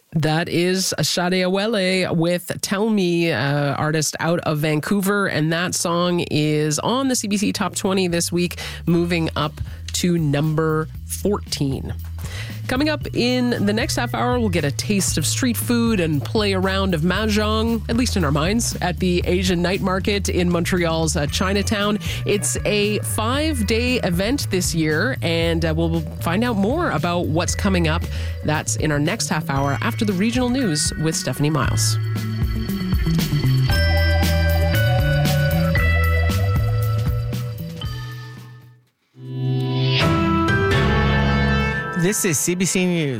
That is Sade Awele with Tell Me, artist out of Vancouver. And that song is on the CBC Top 20 this week, moving up to number 14. Coming up in the next half hour, we'll get a taste of street food and play a round of mahjong, at least in our minds, at the Asian Night Market in Montreal's Chinatown. It's a 5-day event this year, and we'll find out more about what's coming up. That's in our next half hour after the regional news with Stephanie Miles. This is CBC News.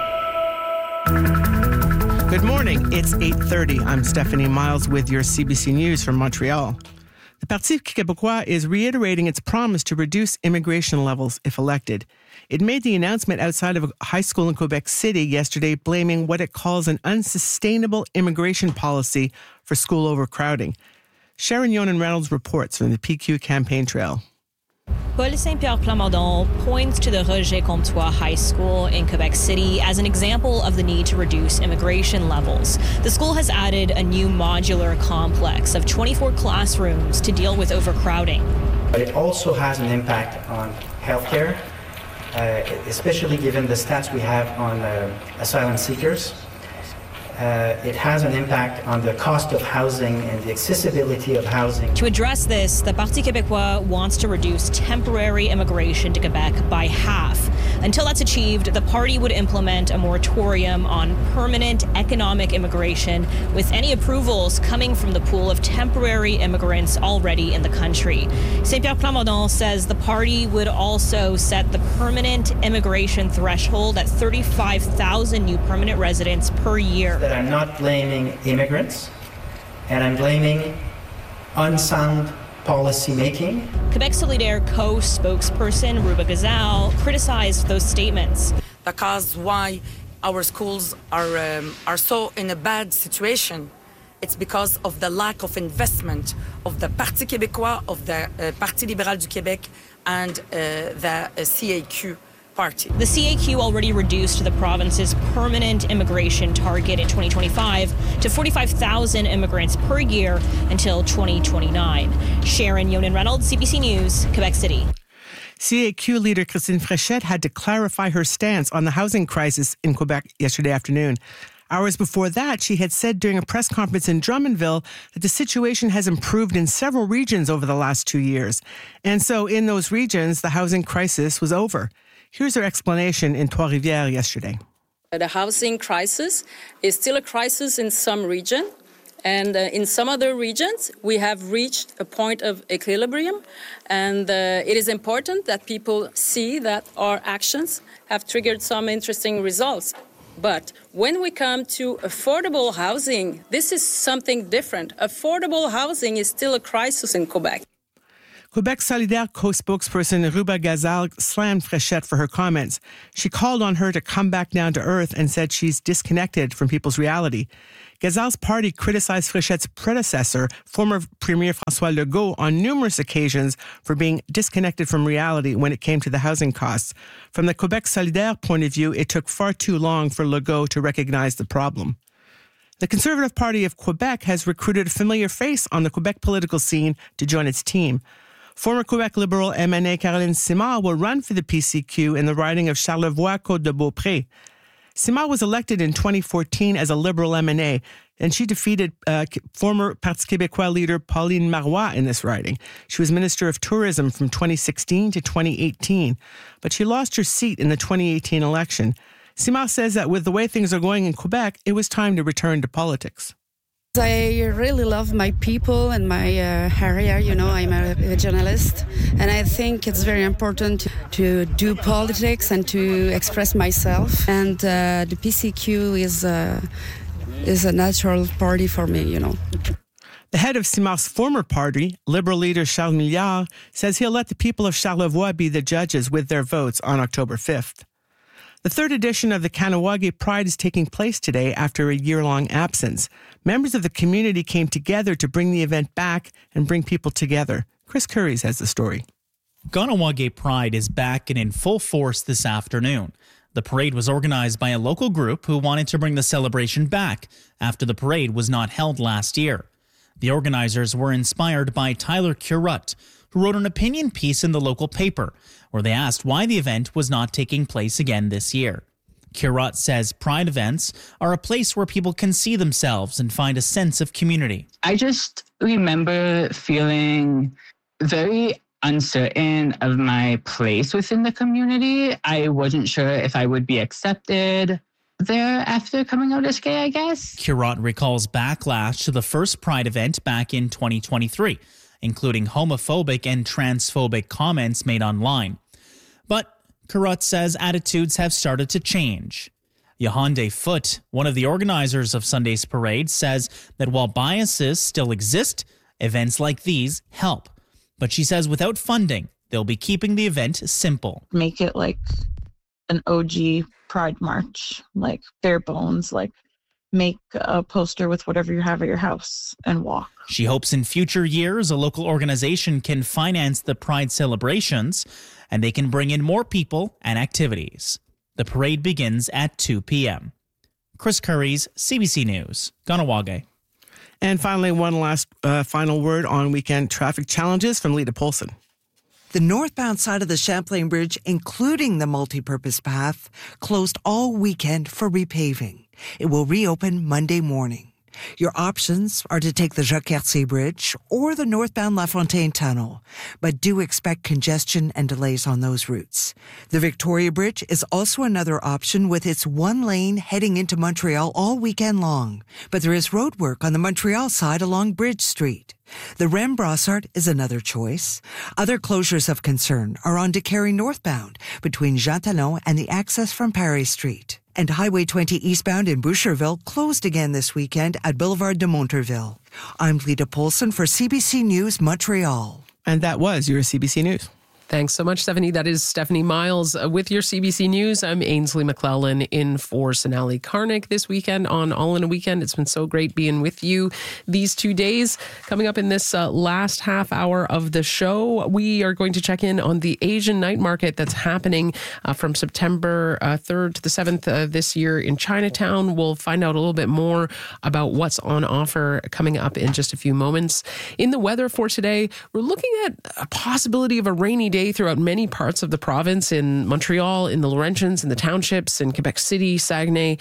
Good morning. It's 8:30. I'm Stephanie Miles with your CBC News from Montreal. The Parti québécois is reiterating its promise to reduce immigration levels if elected. It made the announcement outside of a high school in Quebec City yesterday, blaming what it calls an unsustainable immigration policy for school overcrowding. Sharon Yonan-Reynolds reports from the PQ campaign trail. Paul Saint-Pierre Plamondon points to the Roger Comtois High School in Quebec City as an example of the need to reduce immigration levels. The school has added a new modular complex of 24 classrooms to deal with overcrowding. But it also has an impact on healthcare, especially given the stats we have on asylum seekers. It has an impact on the cost of housing and the accessibility of housing. To address this, the Parti québécois wants to reduce temporary immigration to Quebec by half. Until that's achieved, the party would implement a moratorium on permanent economic immigration, with any approvals coming from the pool of temporary immigrants already in the country. Saint-Pierre Plamondon says the party would also set the permanent immigration threshold at 35,000 new permanent residents per year. That I'm not blaming immigrants, and I'm blaming unsound policy making. Quebec Solidaire co-spokesperson Ruba Gazal criticized those statements. The cause why our schools are so in a bad situation, it's because of the lack of investment of the Parti québécois, of the Parti libéral du Québec, and the CAQ. Party. The CAQ already reduced the province's permanent immigration target in 2025 to 45,000 immigrants per year until 2029. Sharon Yonan-Reynolds, CBC News, Quebec City. CAQ leader Christine Fréchette had to clarify her stance on the housing crisis in Quebec yesterday afternoon. Hours before that, she had said during a press conference in Drummondville that the situation has improved in several regions over the last 2 years. And so in those regions, the housing crisis was over. Here's her explanation in Trois-Rivières yesterday. The housing crisis is still a crisis in some regions, and in some other regions we have reached a point of equilibrium, and it is important that people see that our actions have triggered some interesting results. But when we come to affordable housing, this is something different. Affordable housing is still a crisis in Quebec. Quebec Solidaire co-spokesperson Ruba Gazal slammed Fréchette for her comments. She called on her to come back down to earth and said she's disconnected from people's reality. Gazal's party criticized Fréchette's predecessor, former Premier François Legault, on numerous occasions for being disconnected from reality when it came to the housing costs. From the Quebec Solidaire point of view, it took far too long for Legault to recognize the problem. The Conservative Party of Quebec has recruited a familiar face on the Quebec political scene to join its team. Former Quebec Liberal MNA Caroline Simard will run for the PCQ in the riding of Charlevoix-Côte-de-Beaupré. Simard was elected in 2014 as a Liberal MNA, and she defeated former Parti québécois leader Pauline Marois in this riding. She was Minister of Tourism from 2016 to 2018, but she lost her seat in the 2018 election. Simard says that with the way things are going in Quebec, it was time to return to politics. I really love my people and my area. You know, I'm a journalist, and I think it's very important to do politics and to express myself. And the PCQ is a natural party for me, you know. The head of Simard's former party, Liberal leader Charles Milliard, says he'll let the people of Charlevoix be the judges with their votes on October 5th. The third edition of the Kahnawake Pride is taking place today after a year-long absence. Members of the community came together to bring the event back and bring people together. Chris Curries has the story. Kahnawake Pride is back and in full force this afternoon. The parade was organized by a local group who wanted to bring the celebration back after the parade was not held last year. The organizers were inspired by Tyler Curott, who wrote an opinion piece in the local paper, where they asked why the event was not taking place again this year. Curott says Pride events are a place where people can see themselves and find a sense of community. I just remember feeling very uncertain of my place within the community. I wasn't sure if I would be accepted there after coming out as gay, I guess. Curott recalls backlash to the first Pride event back in 2023, including homophobic and transphobic comments made online. But Curott says attitudes have started to change. Yehande Foote, one of the organizers of Sunday's parade, says that while biases still exist, events like these help. But she says without funding, they'll be keeping the event simple. Make it like an OG Pride March, like bare bones, like make a poster with whatever you have at your house and walk. She hopes in future years a local organization can finance the Pride celebrations and they can bring in more people and activities. The parade begins at 2 p.m. Chris Curries, CBC News, Kahnawake. And finally, one last final word on weekend traffic challenges from Lita Polson. The northbound side of the Champlain Bridge, including the multipurpose path, closed all weekend for repaving. It will reopen Monday morning. Your options are to take the Jacques-Cartier Bridge or the northbound La Fontaine Tunnel, but do expect congestion and delays on those routes. The Victoria Bridge is also another option with its one lane heading into Montreal all weekend long, but there is road work on the Montreal side along Bridge Street. The Rem Brossard is another choice. Other closures of concern are on DeCarry northbound between Jean Talon and the access from Paris Street. And Highway 20 eastbound in Boucherville closed again this weekend at Boulevard de Monterville. I'm Lita Polson for CBC News Montreal. And that was your CBC News. Thanks so much, Stephanie. That is Stephanie Miles with your CBC News. I'm Ainsley McClellan in for Sonali Karnik this weekend on All in a Weekend. It's been so great being with you these 2 days. Coming up in this last half hour of the show, we are going to check in on the Asian night market that's happening from September 3rd to the 7th this year in Chinatown. We'll find out a little bit more about what's on offer coming up in just a few moments. In the weather for today, we're looking at a possibility of a rainy day throughout many parts of the province, in Montreal, in the Laurentians, in the townships, in Quebec City, Saguenay,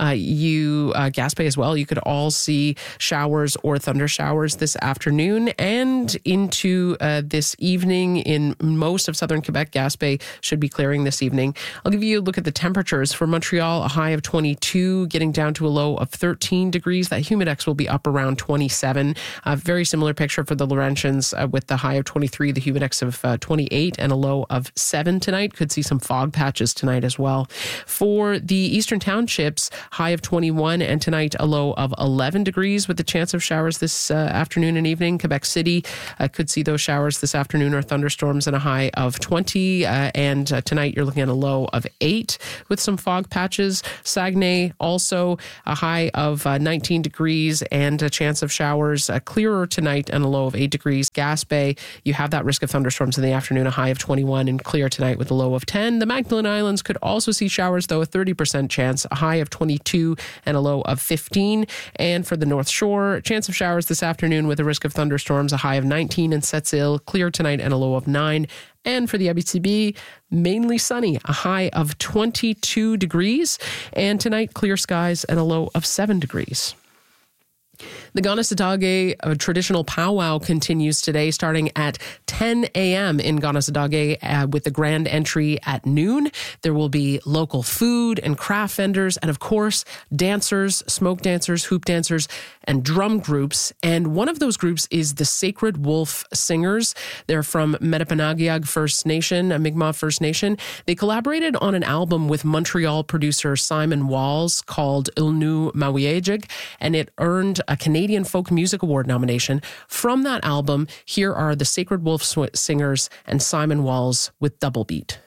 Gaspé as well. You could all see showers or thunder showers this afternoon and into this evening in most of southern Quebec. Gaspé should be clearing this evening. I'll give you a look at the temperatures. For Montreal, a high of 22, getting down to a low of 13 degrees. That humidex will be up around 27. Very similar picture for the Laurentians with the high of 23, the humidex of 28. And a low of 7 tonight. Could see some fog patches tonight as well. For the eastern townships, high of 21 and tonight a low of 11 degrees with the chance of showers this afternoon and evening. Quebec City could see those showers this afternoon or thunderstorms and a high of 20. And tonight you're looking at a low of 8 with some fog patches. Saguenay also a high of 19 degrees and a chance of showers. Clearer tonight and a low of 8 degrees. Gaspé, you have that risk of thunderstorms in the afternoon, a high of 21 and clear tonight with a low of 10. The Magdalen Islands could also see showers, though, a 30% chance, a high of 22 and a low of 15. And for the North Shore, chance of showers this afternoon with a risk of thunderstorms, a high of 19 in Sept-Îles, clear tonight and a low of 9. And for the Abitibi, mainly sunny, a high of 22 degrees. And tonight, clear skies and a low of 7 degrees. The Kanesatake traditional powwow continues today, starting at 10 a.m. in Kanesatake with the grand entry at noon. There will be local food and craft vendors and, of course, dancers, smoke dancers, hoop dancers, and drum groups. And one of those groups is the Sacred Wolf Singers. They're from Metapanagiag First Nation, Mi'kmaq First Nation. They collaborated on an album with Montreal producer Simon Walls called Ilnu Mawiejig, and it earned a Canadian Folk Music Award nomination. From that album, here are the Sacred Wolf Singers and Simon Walls with Double Beat.